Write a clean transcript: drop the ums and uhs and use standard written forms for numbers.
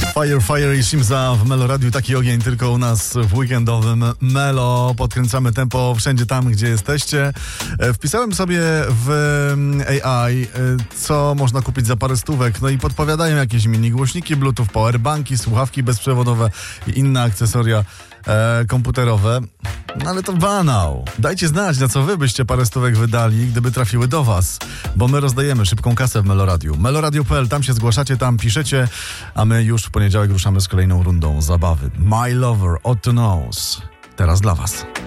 Fire i Shimza w Melo Radiu. Taki ogień tylko u nas w weekendowym Melo. Podkręcamy tempo wszędzie tam, gdzie jesteście. Wpisałem sobie w AI, co można kupić za parę stówek. No i podpowiadają jakieś mini głośniki Bluetooth, powerbanki, słuchawki bezprzewodowe i inne akcesoria komputerowe. No ale to banał. Dajcie znać, na co wy byście parę stówek wydali, gdyby trafiły do was. Bo my rozdajemy szybką kasę w Meloradiu. Meloradio.pl, tam się zgłaszacie, tam piszecie, a my już w poniedziałek ruszamy z kolejną rundą zabawy. My Lover, Otto Knows. Teraz dla was.